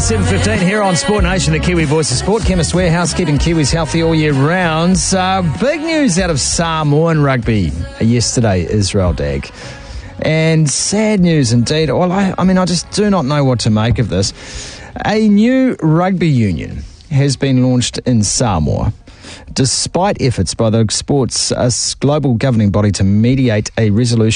7:15 here on Sport Nation, the Kiwi Voice of Sport. Chemist Warehouse, keeping Kiwis healthy all year round. Big news out of Samoan rugby yesterday, Israel Dag. And sad news indeed. Well, I just do not know what to make of this. A new rugby union has been launched in Samoa, despite efforts by the sport's global governing body to mediate a resolution